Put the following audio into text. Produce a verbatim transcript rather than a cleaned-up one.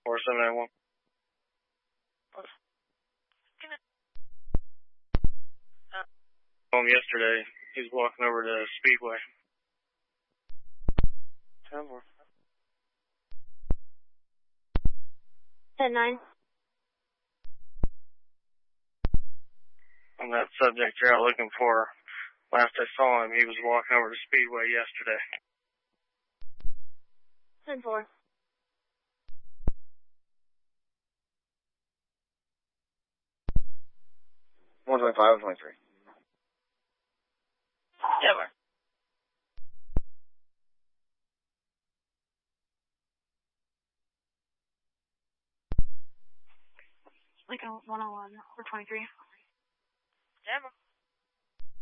four seven nine one. Home yesterday. He was walking over to Speedway. ten four. ten nine. On that subject you're out looking for, last I saw him, he was walking over to Speedway yesterday. ten four. one twenty-five, one twenty-three. Never. Lincoln one oh one, four twenty-three. Never.